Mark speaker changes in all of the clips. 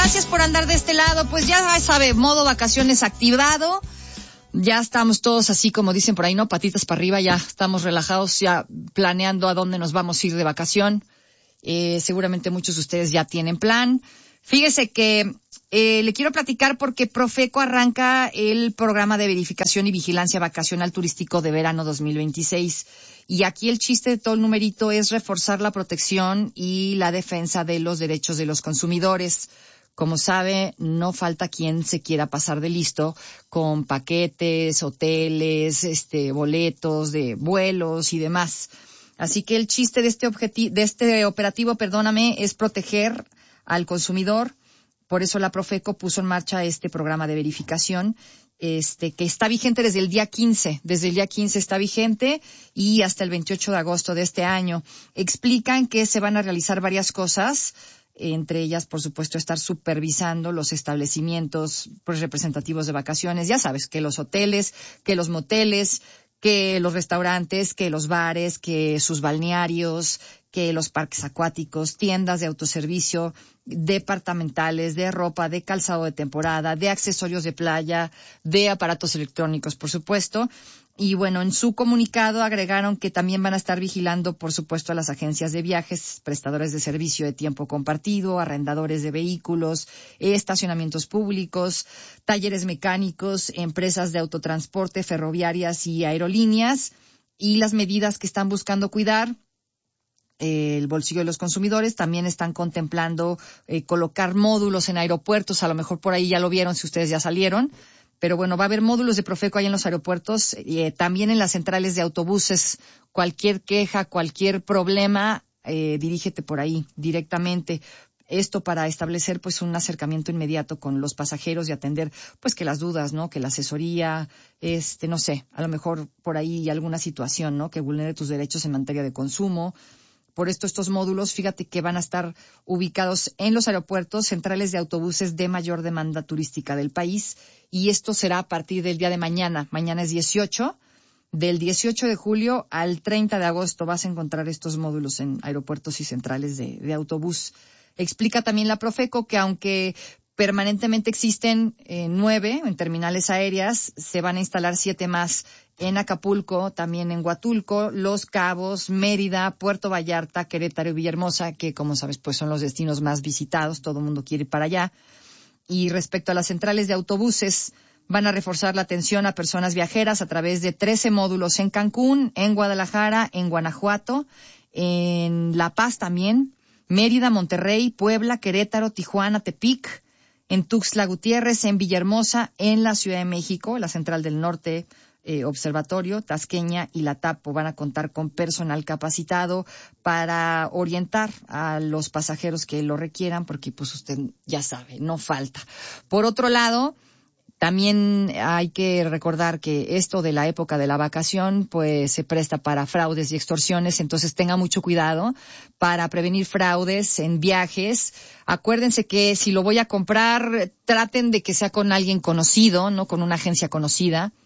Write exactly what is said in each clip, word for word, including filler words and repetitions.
Speaker 1: Gracias por andar de este lado. Pues ya sabe, modo vacaciones activado. Ya estamos todos así como dicen por ahí, ¿no? Patitas para arriba, ya estamos relajados, ya planeando a dónde nos vamos a ir de vacación. Eh, seguramente muchos de ustedes ya tienen plan. Fíjese que eh, le quiero platicar porque Profeco arranca el programa de verificación y vigilancia vacacional turístico de verano dos mil veintiséis. Y aquí el chiste de todo el numerito es reforzar la protección y la defensa de los derechos de los consumidores. Como sabe, no falta quien se quiera pasar de listo con paquetes, hoteles, este, boletos de vuelos y demás. Así que el chiste de este objetivo, de este operativo, perdóname, es proteger al consumidor. Por eso la Profeco puso en marcha este programa de verificación, este, que está vigente desde el día quince. Desde el día quince está vigente y hasta el veintiocho de agosto de este año. Explican que se van a realizar varias cosas. Entre ellas, por supuesto, estar supervisando los establecimientos pues, representativos de vacaciones. Ya sabes, que los hoteles, que los moteles, que los restaurantes, que los bares, que sus balnearios, que los parques acuáticos, tiendas de autoservicio, departamentales, de ropa, de calzado de temporada, de accesorios de playa, de aparatos electrónicos, por supuesto. Y bueno, en su comunicado agregaron que también van a estar vigilando, por supuesto, a las agencias de viajes, prestadores de servicio de tiempo compartido, arrendadores de vehículos, estacionamientos públicos, talleres mecánicos, empresas de autotransporte, ferroviarias y aerolíneas, y las medidas que están buscando cuidar el bolsillo de los consumidores. También están contemplando eh, colocar módulos en aeropuertos. A lo mejor por ahí ya lo vieron si ustedes ya salieron. Pero bueno, va a haber módulos de Profeco ahí en los aeropuertos, eh, también en las centrales de autobuses. Cualquier queja, cualquier problema, eh, dirígete por ahí directamente. Esto para establecer pues un acercamiento inmediato con los pasajeros y atender pues que las dudas, ¿no? Que la asesoría, este, no sé, a lo mejor por ahí alguna situación, ¿no? Que vulnere tus derechos en materia de consumo. Por esto estos módulos, fíjate que van a estar ubicados en los aeropuertos, centrales de autobuses de mayor demanda turística del país, y esto será a partir del día de mañana. Mañana es dieciocho. Del dieciocho de julio al treinta de agosto vas a encontrar estos módulos en aeropuertos y centrales de, de autobús. Explica también la Profeco que aunque permanentemente existen eh, nueve en terminales aéreas, se van a instalar siete más en Acapulco, también en Huatulco, Los Cabos, Mérida, Puerto Vallarta, Querétaro y Villahermosa, que como sabes pues son los destinos más visitados, todo el mundo quiere ir para allá. Y respecto a las centrales de autobuses, van a reforzar la atención a personas viajeras a través de trece módulos en Cancún, en Guadalajara, en Guanajuato, en La Paz también, Mérida, Monterrey, Puebla, Querétaro, Tijuana, Tepic, en Tuxtla Gutiérrez, en Villahermosa, en la Ciudad de México, la Central del Norte, eh, Observatorio, Tasqueña y La Tapo van a contar con personal capacitado para orientar a los pasajeros que lo requieran, porque pues usted ya sabe, no falta. Por otro lado, también hay que recordar que esto de la época de la vacación pues se presta para fraudes y extorsiones, entonces tenga mucho cuidado para prevenir fraudes en viajes. Acuérdense que si lo voy a comprar, traten de que sea con alguien conocido, no con una agencia conocida.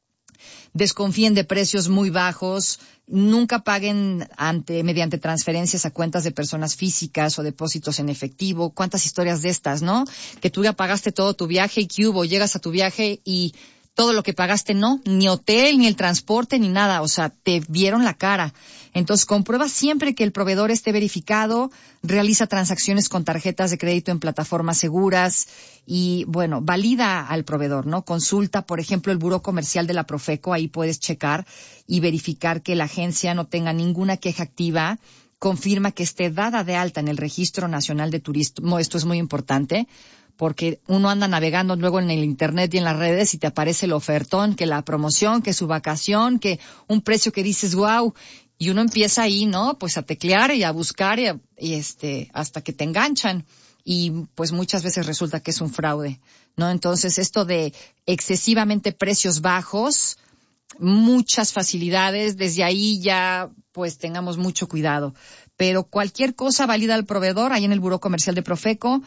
Speaker 1: Desconfíen de precios muy bajos, nunca paguen ante mediante transferencias a cuentas de personas físicas o depósitos en efectivo. ¿Cuántas historias de estas, no? Que tú ya pagaste todo tu viaje y que hubo, llegas a tu viaje y todo lo que pagaste no, ni hotel, ni el transporte, ni nada, o sea, te vieron la cara. Entonces, comprueba siempre que el proveedor esté verificado, realiza transacciones con tarjetas de crédito en plataformas seguras y, bueno, valida al proveedor, ¿no? Consulta, por ejemplo, el Buró Comercial de la Profeco, ahí puedes checar y verificar que la agencia no tenga ninguna queja activa. Confirma que esté dada de alta en el Registro Nacional de Turismo, esto es muy importante, porque uno anda navegando luego en el internet y en las redes y te aparece el ofertón, que la promoción, que su vacación, que un precio que dices, wow, y uno empieza ahí, ¿no? Pues a teclear y a buscar y, a, y este, hasta que te enganchan. Y pues muchas veces resulta que es un fraude, ¿no? Entonces esto de excesivamente precios bajos, muchas facilidades, desde ahí ya pues tengamos mucho cuidado. Pero cualquier cosa valida al proveedor ahí en el Buró Comercial de Profeco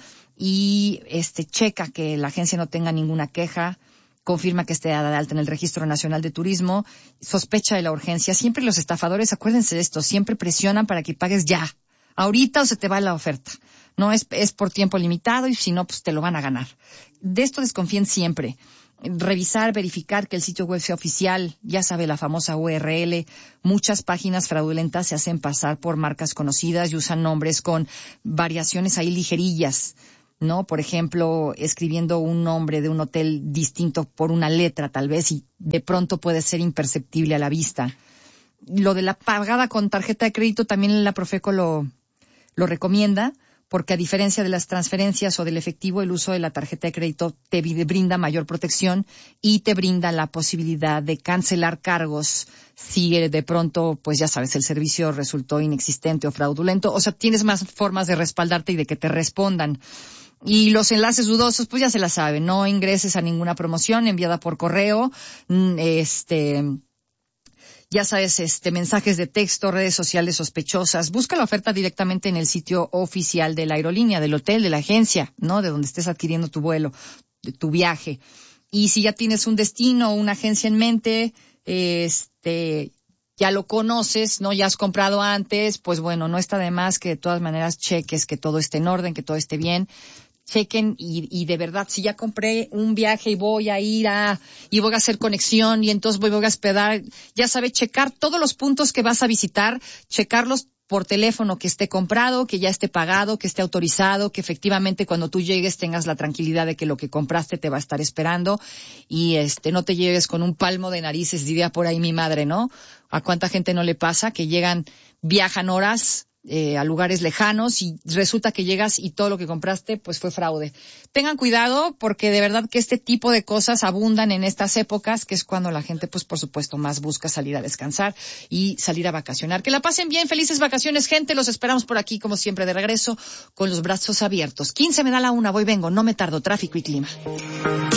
Speaker 1: y este checa que la agencia no tenga ninguna queja, confirma que esté dada de alta en el Registro Nacional de Turismo, sospecha de la urgencia. Siempre los estafadores, acuérdense de esto, siempre presionan para que pagues ya, ahorita o se te va la oferta. No es, es por tiempo limitado y si no, pues te lo van a ganar. De esto desconfíen siempre. Revisar, verificar que el sitio web sea oficial, ya sabe, la famosa U R L. Muchas páginas fraudulentas se hacen pasar por marcas conocidas y usan nombres con variaciones ahí ligerillas, ¿no? Por ejemplo, escribiendo un nombre de un hotel distinto por una letra, tal vez, y de pronto puede ser imperceptible a la vista. Lo de la pagada con tarjeta de crédito también la Profeco lo, lo recomienda, porque a diferencia de las transferencias o del efectivo, el uso de la tarjeta de crédito te brinda mayor protección y te brinda la posibilidad de cancelar cargos si de pronto, pues ya sabes, el servicio resultó inexistente o fraudulento. O sea, tienes más formas de respaldarte y de que te respondan. Y los enlaces dudosos, pues ya se la saben, no ingreses a ninguna promoción enviada por correo, este... Ya sabes, este, mensajes de texto, redes sociales sospechosas. Busca la oferta directamente en el sitio oficial de la aerolínea, del hotel, de la agencia, ¿no? De donde estés adquiriendo tu vuelo, de tu viaje. Y si ya tienes un destino o una agencia en mente, este, ya lo conoces, ¿no? Ya has comprado antes, pues bueno, no está de más que de todas maneras cheques que todo esté en orden, que todo esté bien. Chequen y, y de verdad, si ya compré un viaje y voy a ir a, y voy a hacer conexión y entonces voy, voy a hospedar, ya sabe, checar todos los puntos que vas a visitar, checarlos por teléfono, que esté comprado, que ya esté pagado, que esté autorizado, que efectivamente cuando tú llegues tengas la tranquilidad de que lo que compraste te va a estar esperando y este, no te lleves con un palmo de narices, diría por ahí mi madre, ¿no? ¿A cuánta gente no le pasa que llegan, viajan horas, Eh, a lugares lejanos y resulta que llegas y todo lo que compraste pues fue fraude? Tengan cuidado porque de verdad que este tipo de cosas abundan en estas épocas, que es cuando la gente pues por supuesto más busca salir a descansar y salir a vacacionar. Que la pasen bien, felices vacaciones, gente, los esperamos por aquí como siempre de regreso con los brazos abiertos. quince me da la una, voy vengo, no me tardo, tráfico y clima.